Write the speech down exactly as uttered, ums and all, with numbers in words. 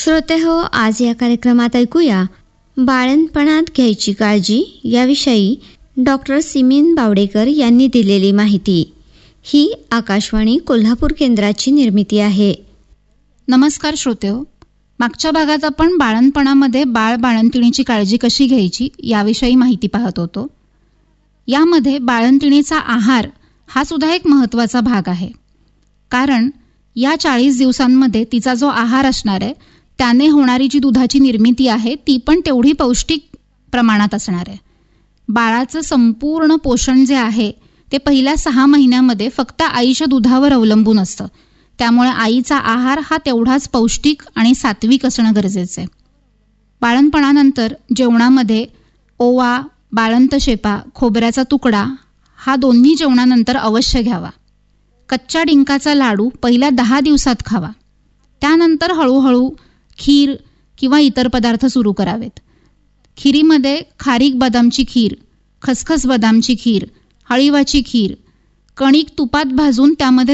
श्रोते हो, आज या कार्यक्रमात ऐकूया बाळंतपणात घ्यायची काळजी याविषयी डॉक्टर सिमीन बावडेकर यांनी दिलेली माहिती. ही आकाशवाणी कोल्हापूर केंद्राची निर्मिती आहे. नमस्कार श्रोतेहो, मागच्या भागात आपण बाळंतपणामध्ये बाळ बाळंतिणीची काळजी कशी घ्यायची याविषयी माहिती पाहत होतो. यामध्ये बाळंतिणीचा आहार हा सुद्धा एक महत्त्वाचा भाग आहे, कारण या चाळीस दिवसांमध्ये तिचा जो आहार असणार आहे त्याने होणारी जी दुधाची निर्मिती आहे ती पण तेवढी पौष्टिक प्रमाणात असणार आहे. बाळाचं संपूर्ण पोषण जे आहे ते पहिल्या सहा महिन्यामध्ये फक्त आईच्या दुधावर अवलंबून असतं. त्यामुळे आईचा आहार हा तेवढाच पौष्टिक आणि सात्विक असणं गरजेचं आहे. बाळंतपणानंतर जेवणामध्ये ओवा, बाळंत शेपा, खोबऱ्याचा तुकडा हा दोन्ही जेवणानंतर अवश्य घ्यावा. कच्च्या डिंकाचा लाडू पहिल्या दहा दिवसात खावा. त्यानंतर हळूहळू खीर किंवा इतर पदार्थ सुरू करावेत. खिरीमध्ये खारीक बदामची खीर, खसखस बदामची खीर, हळीवाची खीर, कणिक तुपात भाजून त्यामध्ये